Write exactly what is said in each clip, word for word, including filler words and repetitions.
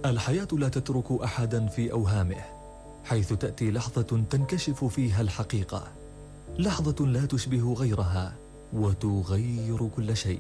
الحياة لا تترك أحدا في أوهامه، حيث تأتي لحظة تنكشف فيها الحقيقة، لحظة لا تشبه غيرها وتغير كل شيء.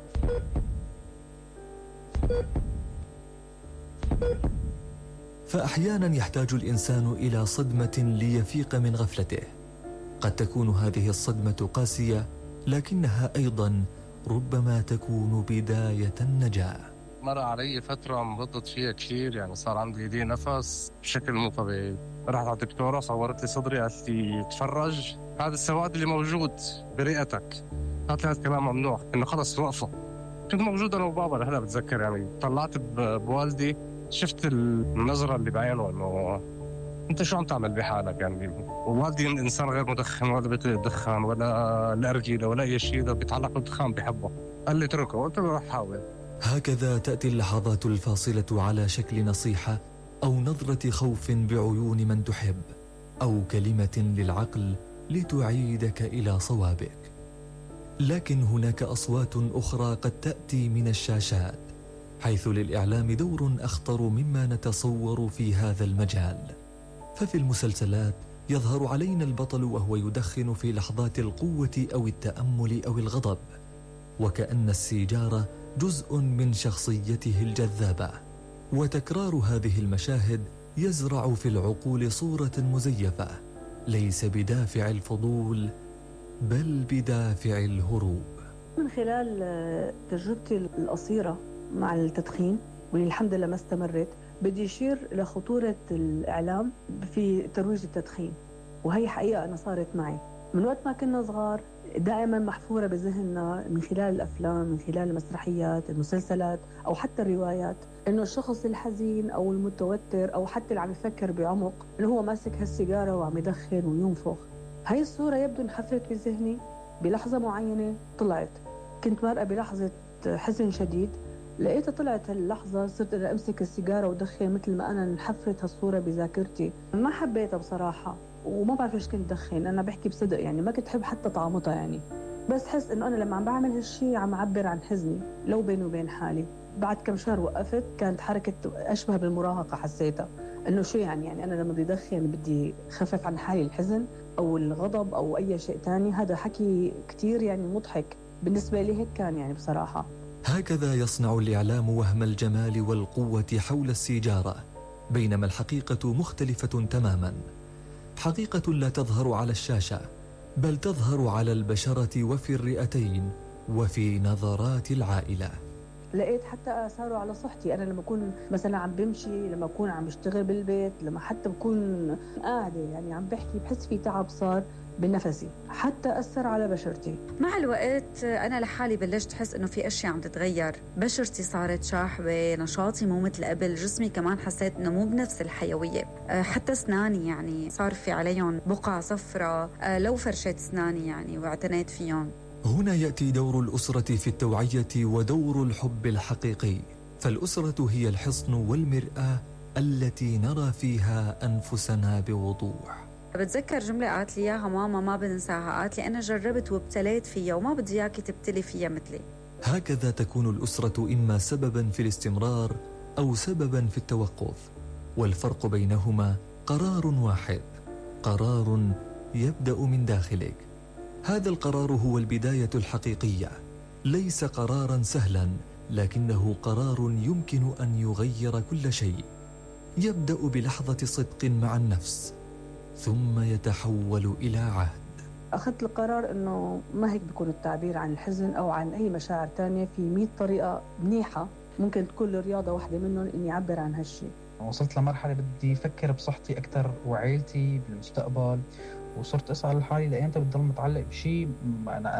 فأحيانا يحتاج الإنسان إلى صدمة ليفيق من غفلته. قد تكون هذه الصدمة قاسية، لكنها أيضا ربما تكون بداية النجاة. مر علي فترة انبضت فيها كثير، يعني صار عندي ضيق نفس بشكل مو طبيعي. رحت على الدكتورة، صورت لي صدري، قالت لي تفرج هذا السواد اللي موجود برئتك، قالت لي هذا كلام ممنوع، انه خلص وقفه. كنت موجود انا وبابا لهلا بتذكر، يعني طلعت بوالدي، شفت النظرة اللي بعينه انه انت شو عم تعمل بحالك يعني. ووالدي انسان غير مدخن ولا بيدخن ولا الارجيله ولا اي شيء، اذا بيتعلق بالدخان بحبه. قال لي اتركه، قلت له رح حاول. هكذا تأتي اللحظات الفاصلة على شكل نصيحة أو نظرة خوف بعيون من تحب، أو كلمة للعقل لتعيدك إلى صوابك. لكن هناك أصوات أخرى قد تأتي من الشاشات، حيث للإعلام دور أخطر مما نتصور في هذا المجال. ففي المسلسلات يظهر علينا البطل وهو يدخن في لحظات القوة أو التأمل أو الغضب، وكأن السيجارة جزء من شخصيته الجذابة. وتكرار هذه المشاهد يزرع في العقول صورة مزيفة، ليس بدافع الفضول بل بدافع الهروب. من خلال تجربتي القصيرة مع التدخين، واللي الحمد لله ما استمرت، بدي أشير لخطورة الإعلام في ترويج التدخين. وهي حقيقة أنا صارت معي من وقت ما كنا صغار، دائما محفورة بذهننا من خلال الأفلام، من خلال المسرحيات، المسلسلات، أو حتى الروايات، إنه الشخص الحزين أو المتوتر أو حتى اللي عم يفكر بعمق إنه هو ماسك هالسيجارة وعم يدخن وينفخ. هاي الصورة يبدو انحفرت بذهني بلحظة معينة. طلعت كنت مرأة بلحظة حزن شديد، لقيتها طلعت هاللحظة، صرت أنا أمسك السيجارة ودخن مثل ما أنا انحفرت هالصورة بذاكرتي. ما حبيتها بصراحة، وما بعرف إيش كنت دخن. أنا بحكي بصدق يعني، ما كنت أحب حتى طعمتها يعني، بس حس إنه أنا لما عم بعمل هالشي عم أعبر عن حزني لو بيني وبين حالي. بعد كم شهر وقفت، كانت حركة أشبه بالمراهقة، حسيتها إنه شو يعني يعني أنا لما بدي أدخن بدي خفف عن حالي الحزن أو الغضب أو أي شيء تاني. هذا حكي كتير يعني مضحك بالنسبة لي، هيك كان يعني بصراحة. هكذا يصنع الإعلام وهم الجمال والقوة حول السيجارة، بينما الحقيقة مختلفة تماما. حقيقة لا تظهر على الشاشة، بل تظهر على البشرة وفي الرئتين وفي نظرات العائلة. لقيت حتى آثاره على صحتي. أنا لما أكون مثلا عم بمشي، لما أكون عم بشتغل بالبيت، لما حتى بكون قاعدة يعني عم بحكي، بحس في تعب صار بنفسي، حتى أثر على بشرتي. مع الوقت أنا لحالي بلشت أحس إنه في أشياء عم تتغير. بشرتي صارت شاحبة، نشاطي مو مثل قبل، جسمي كمان حسيت إنه مو بنفس الحيوية. حتى أسناني يعني صار في عليهم بقع صفرة لو فرشت أسناني يعني واعتنيت فيهم. هنا يأتي دور الأسرة في التوعية ودور الحب الحقيقي. فالأسرة هي الحصن والمرآة التي نرى فيها أنفسنا بوضوح. بتذكر جملة قالت لي إياها ماما ما بنساها، قالت لي أنا جربت وابتليت فيها وما بدي إياكي تبتلي فيها مثلي. هكذا تكون الأسرة إما سببا في الاستمرار أو سببا في التوقف، والفرق بينهما قرار واحد، قرار يبدأ من داخلك. هذا القرار هو البداية الحقيقية، ليس قرارا سهلا، لكنه قرار يمكن أن يغير كل شيء. يبدأ بلحظة صدق مع النفس، ثم يتحول إلى عهد. أخذت القرار أنه ما هيك بيكون التعبير عن الحزن أو عن أي مشاعر تانية، في مئة طريقة منيحة ممكن تكون الرياضة واحدة منهم إني أعبر عن هالشي. وصلت لمرحلة بدي أفكر بصحتي أكثر وعائلتي بالمستقبل، وصرت أسأل حالي لأين أنت بتضل متعلق بشيء. أنا